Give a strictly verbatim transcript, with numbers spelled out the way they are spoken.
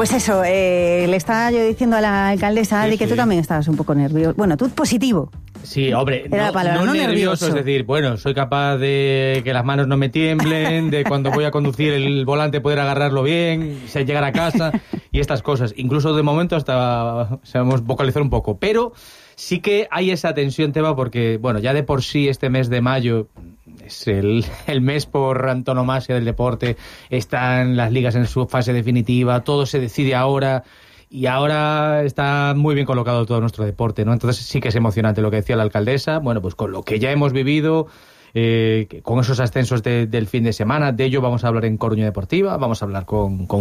Pues eso, eh, le estaba yo diciendo a la alcaldesa, Adri, sí, que sí. tú también estabas un poco nervioso. Bueno, tú positivo. Sí, hombre, Era no, la palabra, no, no nervioso, nervioso, es decir, bueno, soy capaz de que las manos no me tiemblen, de cuando voy a conducir el volante poder agarrarlo bien, sé llegar a casa y estas cosas. Incluso de momento hasta sabemos vocalizar un poco, pero sí que hay esa tensión, Teba, porque, bueno, ya de por sí este mes de mayo es el, el mes por antonomasia del deporte, están las ligas en su fase definitiva, todo se decide ahora. Y ahora está muy bien colocado todo nuestro deporte, ¿no? Entonces sí que es emocionante lo que decía la alcaldesa. Bueno, pues con lo que ya hemos vivido, eh, con esos ascensos de, del fin de semana, de ello vamos a hablar en Coruña Deportiva, vamos a hablar con, con